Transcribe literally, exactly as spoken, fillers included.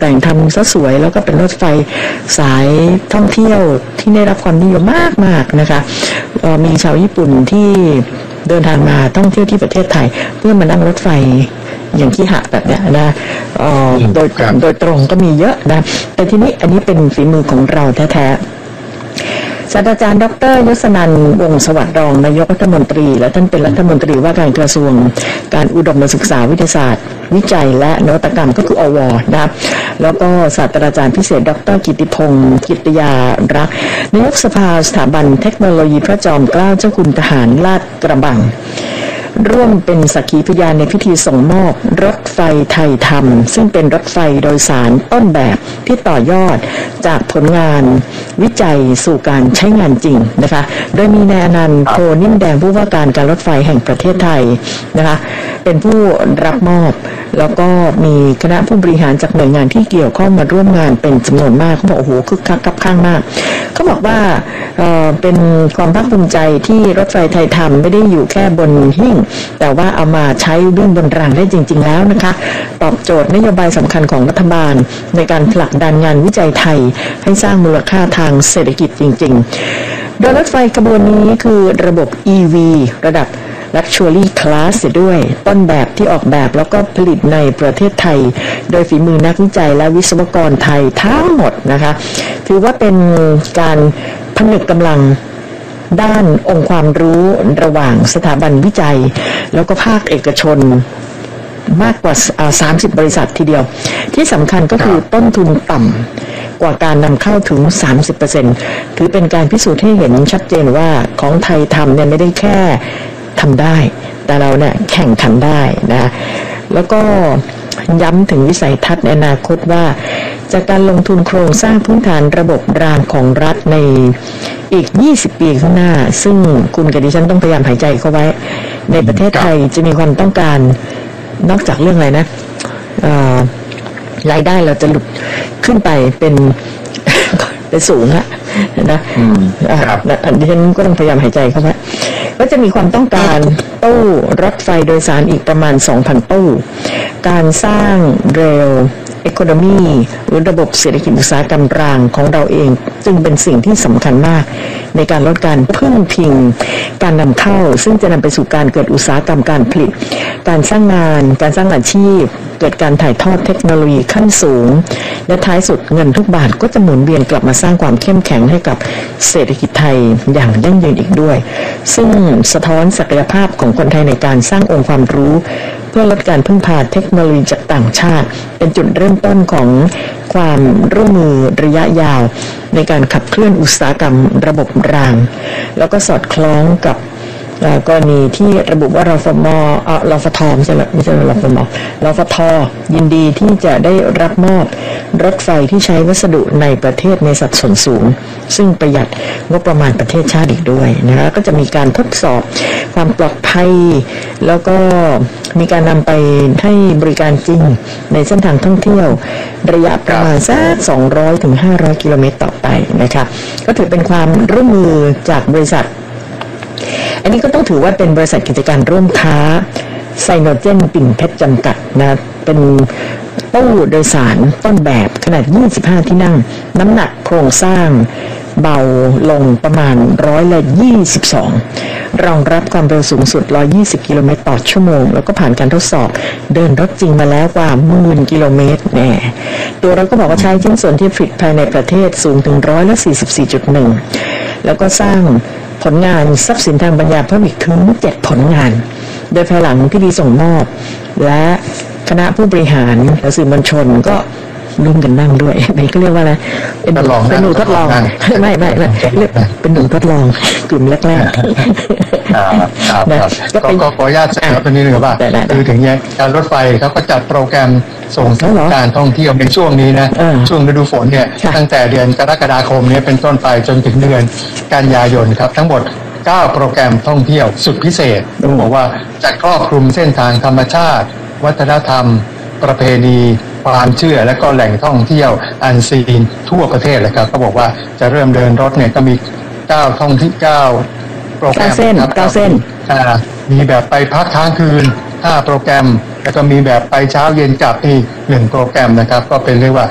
แต่งทำซะสวยแล้วก็เป็นรถไฟสายท่องเที่ยวที่ได้รับความนิยมมากๆนะคะมีชาวญี่ปุ่นที่เดินทางมาท่องเที่ยวที่ประเทศไทยเพื่อมานั่งรถไฟอย่างที่หะแบบเนี้ยนะโดยโดยตรงก็มีเยอะนะแต่ทีนี้อันนี้เป็นฝีมือของเราแท้ๆศาสตราจารย์ดร.ยศนันท์วงศ์สวัสดิ์รองนายกรัฐมนตรีและท่านเป็นรัฐมนตรีว่าการกระทรวงการอุดมศึกษาวิทยาศาสตร์วิจัยและนวัตกรรมก็คืออวนะแล้วก็ศาสตราจารย์พิเศษดร.กิติพงศ์กิตยารักษ์นายกสภาสถาบันเทคโนโลยีพระจอมเกล้าเจ้าคุณทหารลาดกระบังร่วมเป็นสักขีพยานในพิธีส่งมอบรถไฟไทยธรรมซึ่งเป็นรถไฟโดยสารต้นแบบที่ต่อยอดจากผลงานวิจัยสู่การใช้งานจริงนะคะโดยมีนายอนันต์โพนิ่มแดงผู้ว่าการการรถไฟแห่งประเทศไทยนะคะเป็นผู้รับมอบแล้วก็มีคณะผู้บริหารจากหน่วยงานที่เกี่ยวข้องมาร่วมงานเป็นจำนวนมากเขาบอกโอ้โหคึกคักคับข้างมากเขาบอกว่าเอ่อเป็นความภาคภูมิใจที่รถไฟไทยธรรมไม่ได้อยู่แค่บนหิ้งแต่ว่าเอามาใช้วิ่งบนรางได้จริงๆแล้วนะคะตอบโจทย์นโยบายสำคัญของรัฐบาลในการผลักดันงานวิจัยไทยให้สร้างมูลค่าทางเศรษฐกิจจริงๆโดยรถไฟขบวนนี้คือระบบ อี วี ระดับ Luxury Class ด้วยต้นแบบที่ออกแบบแล้วก็ผลิตในประเทศไทยโดยฝีมือนักวิจัยและวิศวกรไทยทั้งหมดนะคะถือว่าเป็นการผนึกกำลังด้านองค์ความรู้ระหว่างสถาบันวิจัยแล้วก็ภาคเอกชนมากกว่าสามสิบบริษัททีเดียวที่สำคัญก็คือต้นทุนต่ำกว่าการนำเข้าถึง สามสิบเปอร์เซ็นต์ ถือเป็นการพิสูจน์ให้เห็นชัดเจนว่าของไทยทำเนี่ยไม่ได้แค่ทำได้แต่เราเนี่ยแข่งขันได้นะแล้วก็ย้ำถึงวิสัยทัศน์ในอนาคตว่าจากการลงทุนโครงสร้างพื้นฐานระบบรางของรัฐในอีกยี่สิบปีข้างหน้าซึ่งคุณกับดิฉันต้องพยายามหายใจเข้าไว้ในประเทศไทยจะมีความต้องการนอกจากเรื่องอะไรนะรายได้เราจะหลุดขึ้นไปเป็นไปสูงอะนะดิฉันก็ต้องพยายามหายใจเข้าไว้ก็จะมีความต้องการตู้รถไฟโดยสารอีกประมาณ สองพัน ตู้การสร้างเรลeconomy หรือระบบเศรษฐกิจอุตสาหกรรมรางของเราเองจึงเป็นสิ่งที่สำคัญมากในการลดการพึ่งพิงการนำเข้าซึ่งจะนำไปสู่การเกิดอุตสาหกรรมการผลิตการสร้างงานการสร้างอาชีพเกิดการถ่ายทอดเทคโนโลยีขั้นสูงและท้ายสุดเงินทุกบาทก็จะหมุนเวียนกลับมาสร้างความเข้มแข็งให้กับเศรษฐกิจไทยอย่างยั่งยืนอีกด้วยซึ่งสะท้อนศักยภาพของคนไทยในการสร้างองค์ความรู้เพื่อลดการพึ่งพาเทคโนโลยีจากต่างชาติเป็นจุดเริ่มต้นของความร่วมมือระยะยาวในการขับเคลื่อนอุตสาหกรรมระบบรางแล้วก็สอดคล้องกับกรณีที่ระบุว่ารฟมอ่ารฟทไม่ใช่ไม่ใช่รฟมรฟทยินดีที่จะได้รับมอบรถไฟที่ใช้วัสดุในประเทศในสัดส่วนสูงซึ่งประหยัดงบประมาณประเทศชาติอีกด้วยนะคะก็จะมีการทดสอบความปลอดภัยแล้วก็มีการนำไปให้บริการจริงในเส้นทางท่องเที่ยวระยะประมาณสักสองร้อยถึงห้าร้อยกิโลเมตรต่อไปนะคะก็ถือเป็นความร่วมมือจากบริษัทอันนี้ก็ต้องถือว่าเป็นบริษัทกิจการร่วมค้าไซโนเจนปิ่นเพชรจำกัดนะเป็นตู้โดยสารต้นแบบขนาดยี่สิบห้าที่นั่งน้ำหนักโครงสร้างเบาลงประมาณร้อยละยี่สิบสองรองรับความเร็วสูงสุดหนึ่งร้อยยี่สิบกิโลเมตรต่อชั่วโมงแล้วก็ผ่านการทดสอบเดินรถจริงมาแล้วกว่าหมื่นกิโลเมตรแน่ตัวเราก็บอกว่าใช้ชิ้นส่วนที่ผลิตภายในประเทศสูงถึงร้อยละสี่สิบสี่จุดหนึ่งแล้วก็สร้างผลงานทรัพย์สินทางปัญญาเพิ่มอีกถึงเจ็ดผลงานโดยภายหลังพิธีส่งมอบและคณะผู้บริหารและสื่อมวลชนก็ร่วมกันนั่งด้วยนี่ก็เรียกว่าอะไรเป็นเป็นหนูทดลองไม่ไม่ไม่เรียกเป็นหนูทดลองกลุ่มแรกๆนะก็ขออนุญาตแทรกตรงนี้หนึ่งว่าคือถึงเนี่ยการรถไฟเขาก็จัดโปรแกรมส่งเสริมการท่องเที่ยวในช่วงนี้นะช่วงฤดูฝนเนี่ยตั้งแต่เดือนกรกฎาคมเนี่ยเป็นต้นไปจนถึงเดือนกันยายนครับทั้งหมดเก้าโปรแกรมท่องเที่ยวสุดพิเศษต้องบอกว่าจะครอบคลุมเส้นทางธรรมชาติวัฒนธรรมประเพณีความเชื่อและก็แหล่งท่องเที่ยวอันซีนทั่วประเทศเลยครับเขาบอกว่าจะเริ่มเดินรถเนี่ยก็มีเก้าท่องที่เก้าโปรแกรมครับเก้าเส้นมีแบบไปพักค้างคืนห้าโปรแกรมแล้วก็มีแบบไปเช้าเย็นกลับอีกหนึ่งโปรแกรมนะครับก็เป็นเรียกว่า